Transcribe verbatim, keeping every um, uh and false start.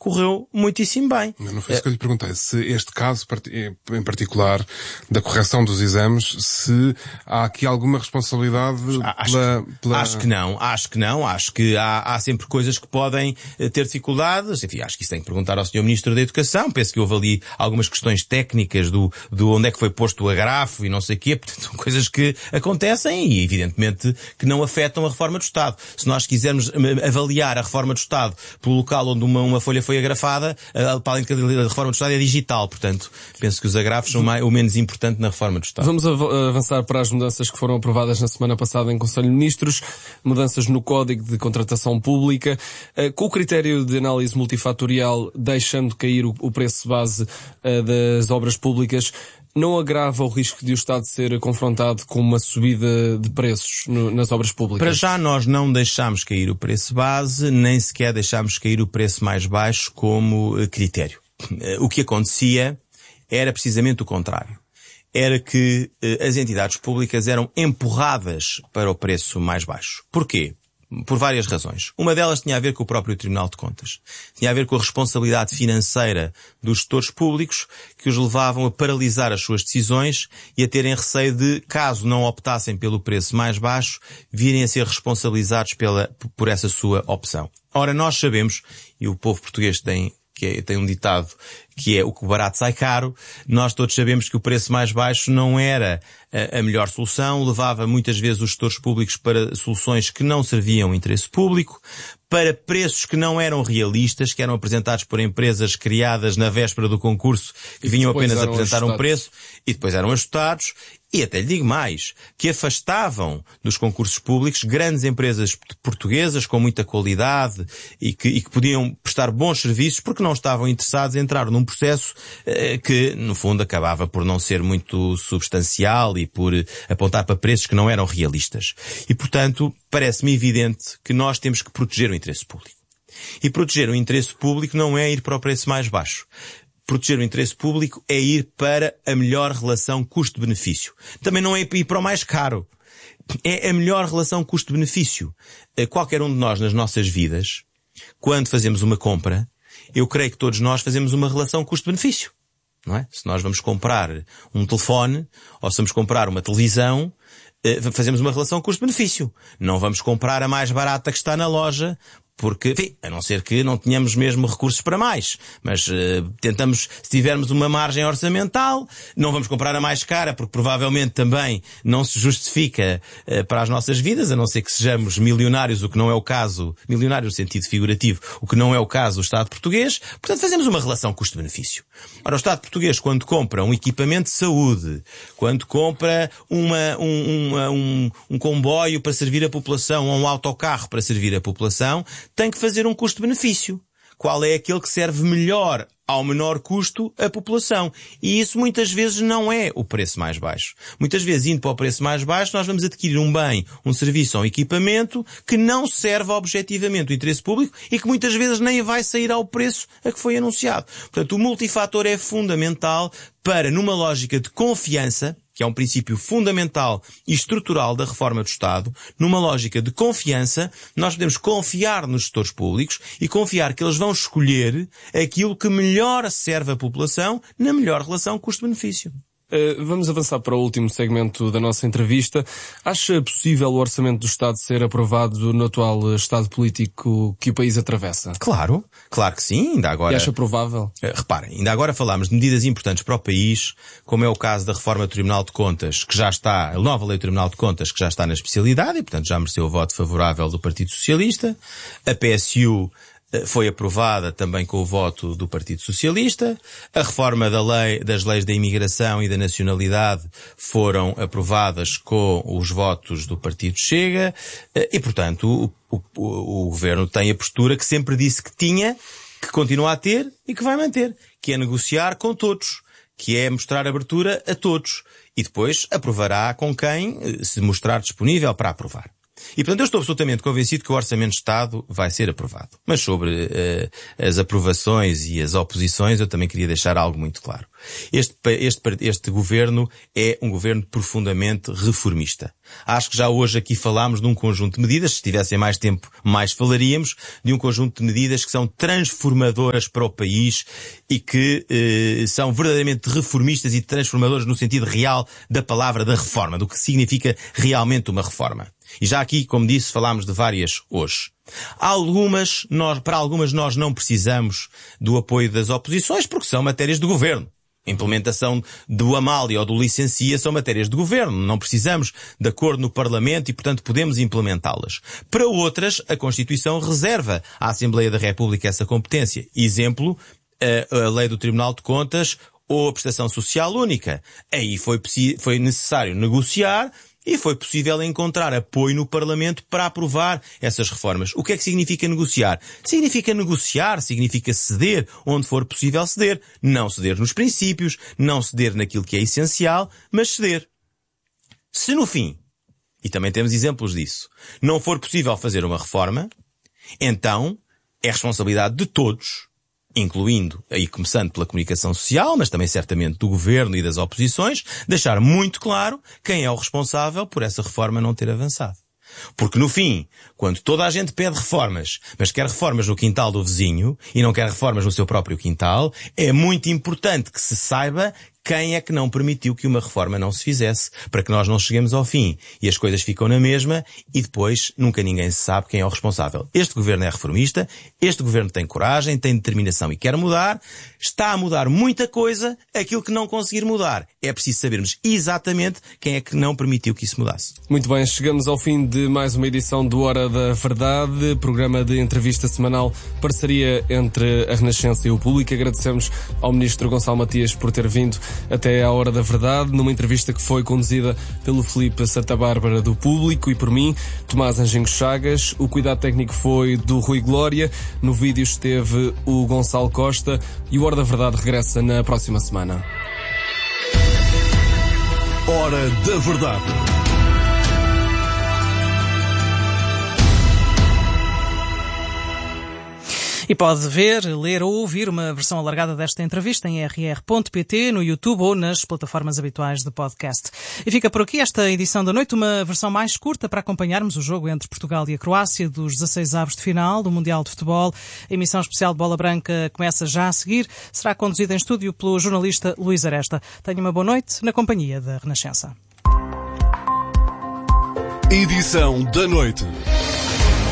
correu muitíssimo bem. Não foi isso que eu lhe perguntei. Se este caso, em particular, da correção dos exames, se há aqui alguma responsabilidade acho, pela, pela... Acho que não, acho que não. Acho que há, há sempre coisas que podem ter dificuldades. Enfim, acho que isso tem que perguntar ao senhor Ministro da Educação. Penso que houve ali algumas questões técnicas do, do onde é que foi posto o agrafo e não sei o quê. Portanto, são coisas que acontecem e, evidentemente, que não afetam a reforma do Estado. Se nós quisermos avaliar a reforma do Estado pelo local onde uma, uma folha foi agrafada, para além de que a reforma do Estado é digital. Portanto, penso que os agrafos são mais, o menos importante na reforma do Estado. Vamos avançar para as mudanças que foram aprovadas na semana passada em Conselho de Ministros, mudanças no Código de Contratação Pública, com o critério de análise multifatorial, deixando cair o preço base das obras públicas. Não agrava o risco de o Estado ser confrontado com uma subida de preços no, nas obras públicas? Para já nós não deixámos cair o preço base, nem sequer deixámos cair o preço mais baixo como critério. O que acontecia era precisamente o contrário. Era que as entidades públicas eram empurradas para o preço mais baixo. Porquê? Por várias razões. Uma delas tinha a ver com o próprio Tribunal de Contas. Tinha a ver com a responsabilidade financeira dos gestores públicos que os levavam a paralisar as suas decisões e a terem receio de, caso não optassem pelo preço mais baixo, virem a ser responsabilizados pela, por essa sua opção. Ora, nós sabemos, e o povo português tem que é, tem um ditado que é o que o barato sai caro, nós todos sabemos que o preço mais baixo não era a, a melhor solução, levava muitas vezes os gestores públicos para soluções que não serviam o interesse público, para preços que não eram realistas, que eram apresentados por empresas criadas na véspera do concurso, que vinham apenas apresentar ajustados. um preço e depois eram ajustados. E até lhe digo mais, que afastavam dos concursos públicos grandes empresas portuguesas com muita qualidade e que, e que podiam prestar bons serviços porque não estavam interessados em entrar num processo eh, que, no fundo, acabava por não ser muito substancial e por apontar para preços que não eram realistas. E, portanto, parece-me evidente que nós temos que proteger o interesse público. E proteger o interesse público não é ir para o preço mais baixo. Proteger o interesse público é ir para a melhor relação custo-benefício. Também não é ir para o mais caro. É a melhor relação custo-benefício. Qualquer um de nós nas nossas vidas, quando fazemos uma compra, eu creio que todos nós fazemos uma relação custo-benefício. Não é? Se nós vamos comprar um telefone, ou se vamos comprar uma televisão, fazemos uma relação custo-benefício. Não vamos comprar a mais barata que está na loja, porque, enfim, a não ser que não tenhamos mesmo recursos para mais. Mas uh, tentamos, se tivermos uma margem orçamental, não vamos comprar a mais cara, porque provavelmente também não se justifica uh, para as nossas vidas, a não ser que sejamos milionários, o que não é o caso, milionário no sentido figurativo, o que não é o caso do Estado português. Portanto, fazemos uma relação custo-benefício. Ora, o Estado português, quando compra um equipamento de saúde, quando compra uma, um, uma, um, um comboio para servir a população, ou um autocarro para servir a população, tem que fazer um custo-benefício. Qual é aquele que serve melhor ao menor custo a população? E isso muitas vezes não é o preço mais baixo. Muitas vezes, indo para o preço mais baixo, nós vamos adquirir um bem, um serviço ou um equipamento que não serve objetivamente o interesse público e que muitas vezes nem vai sair ao preço a que foi anunciado. Portanto, o multifator é fundamental para, numa lógica de confiança, que é um princípio fundamental e estrutural da reforma do Estado, numa lógica de confiança, nós podemos confiar nos gestores públicos e confiar que eles vão escolher aquilo que melhor serve a população na melhor relação custo-benefício. Uh, vamos avançar para o último segmento da nossa entrevista. Acha possível o orçamento do Estado ser aprovado no atual estado político que o país atravessa? Claro, claro que sim. Ainda agora... E acha provável? Uh, reparem, ainda agora falámos de medidas importantes para o país, como é o caso da reforma do Tribunal de Contas, que já está, a nova lei do Tribunal de Contas, que já está na especialidade e, portanto, já mereceu o voto favorável do Partido Socialista. A P S U foi aprovada também com o voto do Partido Socialista. A reforma da lei, das leis da imigração e da nacionalidade foram aprovadas com os votos do Partido Chega. E, portanto, o, o, o Governo tem a postura que sempre disse que tinha, que continua a ter e que vai manter, que é negociar com todos, que é mostrar abertura a todos. E depois aprovará com quem se mostrar disponível para aprovar. E, portanto, eu estou absolutamente convencido que o Orçamento de Estado vai ser aprovado. Mas sobre uh, as aprovações e as oposições, eu também queria deixar algo muito claro. Este, este, este governo é um governo profundamente reformista. Acho que já hoje aqui falámos de um conjunto de medidas, se tivessem mais tempo, mais falaríamos, de um conjunto de medidas que são transformadoras para o país e que eh, são verdadeiramente reformistas e transformadoras no sentido real da palavra da reforma, do que significa realmente uma reforma. E já aqui, como disse, falámos de várias hoje. Algumas, nós, para algumas nós não precisamos do apoio das oposições porque são matérias de governo. A implementação do Amália ou do Licencia são matérias de governo. Não precisamos de acordo no Parlamento e, portanto, podemos implementá-las. Para outras, a Constituição reserva à Assembleia da República essa competência. Exemplo, a, a Lei do Tribunal de Contas ou a Prestação Social Única. Aí foi, foi necessário negociar e foi possível encontrar apoio no Parlamento para aprovar essas reformas. O que é que significa negociar? Significa negociar, significa ceder onde for possível ceder. Não ceder nos princípios, não ceder naquilo que é essencial, mas ceder. Se no fim, e também temos exemplos disso, não for possível fazer uma reforma, então é responsabilidade de todos, incluindo, aí começando pela comunicação social, mas também certamente do governo e das oposições, deixar muito claro quem é o responsável por essa reforma não ter avançado. Porque no fim, quando toda a gente pede reformas, mas quer reformas no quintal do vizinho e não quer reformas no seu próprio quintal, é muito importante que se saiba quem é que não permitiu que uma reforma não se fizesse, para que nós não cheguemos ao fim e as coisas ficam na mesma e depois nunca ninguém sabe quem é o responsável. Este governo é reformista, este governo tem coragem, tem determinação e quer mudar, está a mudar muita coisa, aquilo que não conseguir mudar. É preciso sabermos exatamente quem é que não permitiu que isso mudasse. Muito bem, chegamos ao fim de mais uma edição do Hora da Verdade, programa de entrevista semanal, parceria entre a Renascença e o Público. Agradecemos ao Ministro Gonçalo Matias por ter vindo até à Hora da Verdade, numa entrevista que foi conduzida pelo Filipe Santa Bárbara do Público e por mim, Tomás Anjinho Chagas. O cuidado técnico foi do Rui Glória, no vídeo esteve o Gonçalo Costa e o Hora da Verdade regressa na próxima semana. Hora da Verdade. E pode ver, ler ou ouvir uma versão alargada desta entrevista em r r ponto p t, no YouTube ou nas plataformas habituais de podcast. E fica por aqui esta edição da noite, uma versão mais curta para acompanharmos o jogo entre Portugal e a Croácia dos dezasseis avos de final do Mundial de Futebol. A emissão especial de Bola Branca começa já a seguir. Será conduzida em estúdio pelo jornalista Luís Aresta. Tenha uma boa noite na companhia da Renascença. Edição da noite.